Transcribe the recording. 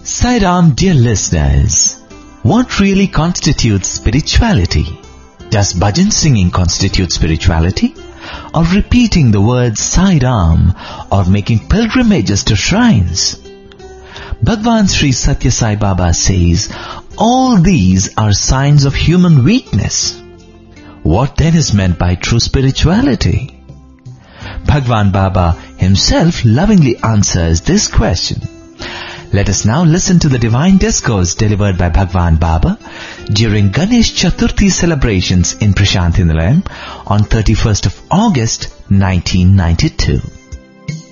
Sai Ram, dear listeners, what really constitutes spirituality? Does bhajan singing constitute spirituality? Or repeating the words Sai Ram, or making pilgrimages to shrines? Bhagwan Sri Satya Sai Baba says, all these are signs of human weakness. What then is meant by true spirituality? Bhagwan Baba himself lovingly answers this question. Let us now listen to the divine discourse delivered by Bhagwan Baba during Ganesh Chaturthi celebrations in Prashanthi Nilayam on 31st of August 1992.